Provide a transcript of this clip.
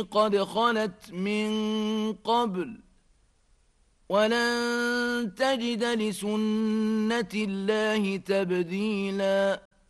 قد خلت من قبل ولن تجد لسنة الله تبديلا